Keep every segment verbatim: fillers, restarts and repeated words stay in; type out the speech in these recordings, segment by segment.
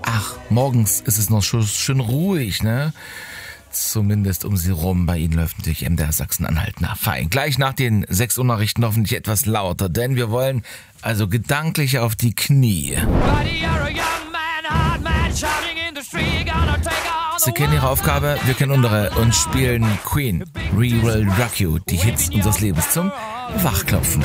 Ach, morgens ist es noch schön, schön ruhig, ne? Zumindest um sie rum. Bei Ihnen läuft natürlich M D R Sachsen-Anhalt. Na fein. Gleich nach den sechs Uhr Nachrichten hoffentlich etwas lauter, denn wir wollen also gedanklich auf die Knie. Sie kennen Ihre Aufgabe, wir kennen unsere und spielen Queen, We Will Rock You, die Hits unseres Lebens zum Wachklopfen.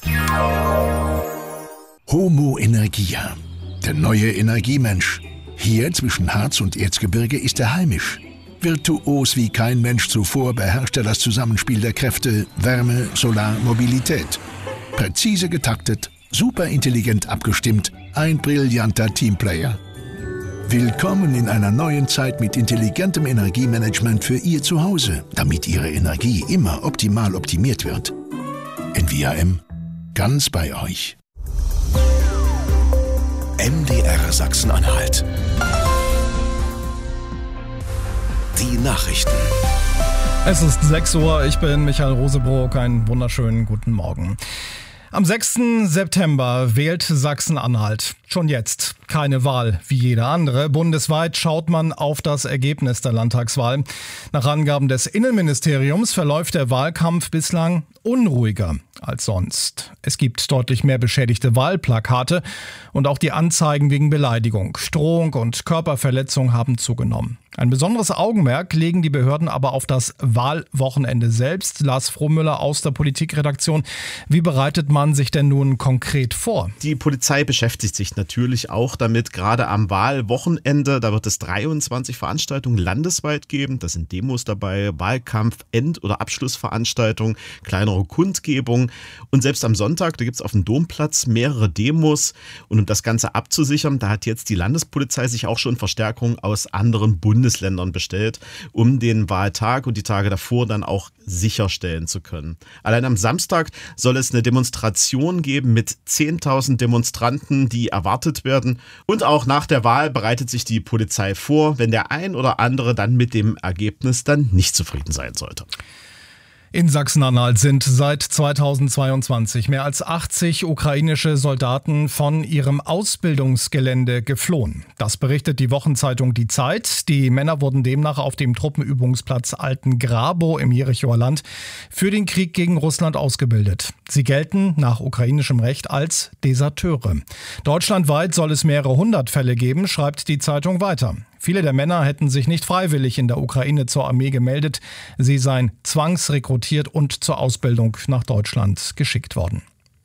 Homo Energia, der neue Energiemensch. Hier zwischen Harz und Erzgebirge ist er heimisch. Virtuos wie kein Mensch zuvor beherrscht er das Zusammenspiel der Kräfte Wärme, Solar, Mobilität. Präzise getaktet, superintelligent abgestimmt, ein brillanter Teamplayer. Willkommen in einer neuen Zeit mit intelligentem Energiemanagement für Ihr Zuhause, damit Ihre Energie immer optimal optimiert wird. N V A M, ganz bei euch. M D R Sachsen-Anhalt. Die Nachrichten. Es ist sechs Uhr, ich bin Michael Rosebrock, einen wunderschönen guten Morgen. Am sechsten September wählt Sachsen-Anhalt. Schon jetzt keine Wahl wie jede andere. Bundesweit schaut man auf das Ergebnis der Landtagswahl. Nach Angaben des Innenministeriums verläuft der Wahlkampf bislang unruhiger als sonst. Es gibt deutlich mehr beschädigte Wahlplakate und auch die Anzeigen wegen Beleidigung, Drohung und Körperverletzung haben zugenommen. Ein besonderes Augenmerk legen die Behörden aber auf das Wahlwochenende selbst. Lars Frohmüller aus der Politikredaktion. Wie bereitet man sich denn nun konkret vor? Die Polizei beschäftigt sich natürlich auch damit, gerade am Wahlwochenende. Da wird es dreiundzwanzig Veranstaltungen landesweit geben. Da sind Demos dabei, Wahlkampf, End- oder Abschlussveranstaltungen, kleinere Kundgebungen. Und selbst am Sonntag, da gibt es auf dem Domplatz mehrere Demos. Und um das Ganze abzusichern, da hat jetzt die Landespolizei sich auch schon Verstärkung aus anderen Bundesländern bestellt, um den Wahltag und die Tage davor dann auch sicherstellen zu können. Allein am Samstag soll es eine Demonstration geben mit zehntausend Demonstranten, die erwartet werden. Und auch nach der Wahl bereitet sich die Polizei vor, wenn der ein oder andere dann mit dem Ergebnis dann nicht zufrieden sein sollte. In Sachsen-Anhalt sind seit zweitausendzweiundzwanzig mehr als achtzig ukrainische Soldaten von ihrem Ausbildungsgelände geflohen. Das berichtet die Wochenzeitung Die Zeit. Die Männer wurden demnach auf dem Truppenübungsplatz Alten-Grabow im Jerichoer Land für den Krieg gegen Russland ausgebildet. Sie gelten nach ukrainischem Recht als Deserteure. Deutschlandweit soll es mehrere hundert Fälle geben, schreibt die Zeitung weiter. Viele der Männer hätten sich nicht freiwillig in der Ukraine zur Armee gemeldet. Sie seien zwangsrekrutiert und zur Ausbildung nach Deutschland geschickt worden.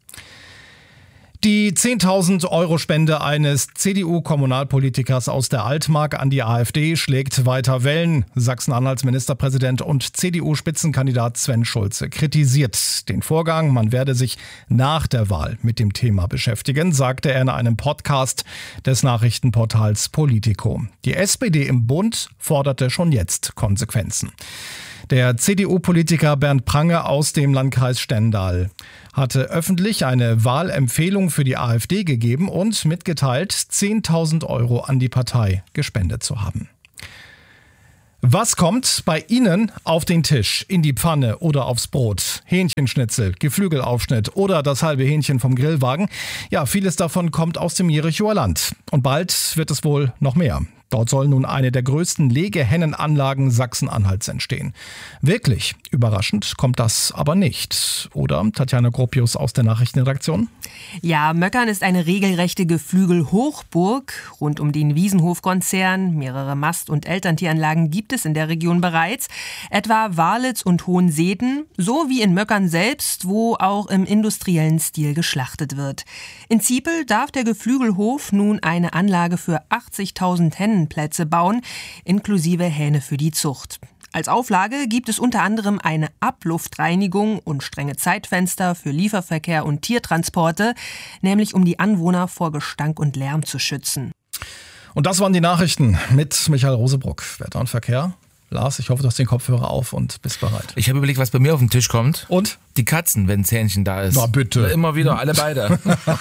Die zehntausend Euro Spende eines C D U-Kommunalpolitikers aus der Altmark an die AfD schlägt weiter Wellen. Sachsen-Anhalts Ministerpräsident und C D U-Spitzenkandidat Sven Schulze kritisiert den Vorgang. Man werde sich nach der Wahl mit dem Thema beschäftigen, sagte er in einem Podcast des Nachrichtenportals Politico. Die S P D im Bund forderte schon jetzt Konsequenzen. Der C D U-Politiker Bernd Prange aus dem Landkreis Stendal hatte öffentlich eine Wahlempfehlung für die AfD gegeben und mitgeteilt, zehntausend Euro an die Partei gespendet zu haben. Was kommt bei Ihnen auf den Tisch, in die Pfanne oder aufs Brot? Hähnchenschnitzel, Geflügelaufschnitt oder das halbe Hähnchen vom Grillwagen? Ja, vieles davon kommt aus dem Jerichoer Land. Und bald wird es wohl noch mehr. Dort soll nun eine der größten Legehennenanlagen Sachsen-Anhalts entstehen. Wirklich überraschend kommt das aber nicht. Oder, Tatjana Gropius aus der Nachrichtenredaktion? Ja, Möckern ist eine regelrechte Geflügelhochburg. Rund um den Wiesenhof-Konzern, mehrere Mast- und Elterntieranlagen gibt es in der Region bereits. Etwa Walitz und Hohenseden, so wie in Möckern selbst, wo auch im industriellen Stil geschlachtet wird. In Ziepel darf der Geflügelhof nun eine Anlage für achtzigtausend Hennen Plätze bauen, inklusive Hähne für die Zucht. Als Auflage gibt es unter anderem eine Abluftreinigung und strenge Zeitfenster für Lieferverkehr und Tiertransporte, nämlich um die Anwohner vor Gestank und Lärm zu schützen. Und das waren die Nachrichten mit Michael Rosebrock. Wetter und Verkehr. Lars, ich hoffe, du hast den Kopfhörer auf und bist bereit. Ich habe überlegt, was bei mir auf den Tisch kommt. Und? Die Katzen, wenn das Hähnchen da ist. Na bitte. Immer wieder, alle beide.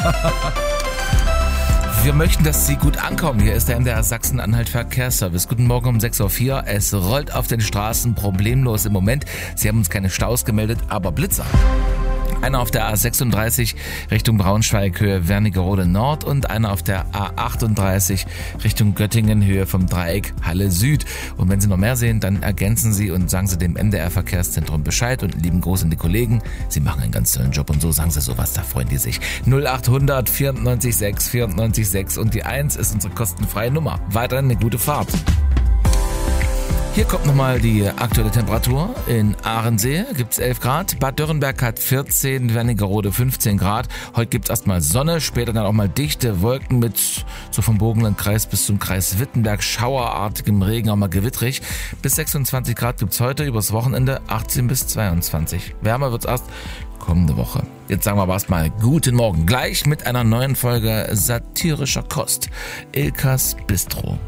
Wir möchten, dass Sie gut ankommen. Hier ist der M D R Sachsen-Anhalt Verkehrsservice. Guten Morgen um sechs Uhr vier. Es rollt auf den Straßen problemlos im Moment. Sie haben uns keine Staus gemeldet, aber Blitzer. Einer auf der A sechsunddreißig Richtung Braunschweig Höhe Wernigerode Nord und einer auf der A achtunddreißig Richtung Göttingen Höhe vom Dreieck Halle Süd. Und wenn Sie noch mehr sehen, dann ergänzen Sie und sagen Sie dem M D R Verkehrszentrum Bescheid und lieben Gruß an die Kollegen. Sie machen einen ganz tollen Job und so sagen Sie sowas, da freuen die sich. null achthundert vierundneunzig sechs vierundneunzig sechs und die eins ist unsere kostenfreie Nummer. Weiterhin eine gute Fahrt. Hier kommt nochmal die aktuelle Temperatur. In Ahrensee gibt es elf Grad, Bad Dürrenberg hat vierzehn, Wernigerode fünfzehn Grad. Heute gibt es erstmal Sonne, später dann auch mal dichte Wolken mit so vom Burgenlandkreis bis zum Kreis Wittenberg, schauerartigem Regen, auch mal gewittrig. Bis sechsundzwanzig Grad gibt es heute, übers Wochenende achtzehn bis zweiundzwanzig. Wärmer wird es erst kommende Woche. Jetzt sagen wir aber erstmal guten Morgen, gleich mit einer neuen Folge satirischer Kost. Ilkas Bistro.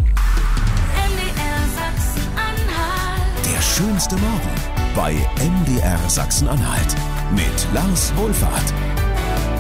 Der schönste Morgen bei M D R Sachsen-Anhalt mit Lars Wohlfahrt.